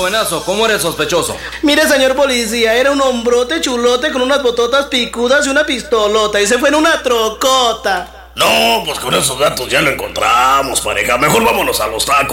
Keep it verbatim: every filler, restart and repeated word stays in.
jovenazo, ¿cómo eres sospechoso? Mire, señor policía, era un hombrote chulote con unas bototas picudas y una pistolota, y se fue en una trocota. No, pues con esos datos ya lo encontramos, pareja. Mejor vámonos a los tacos.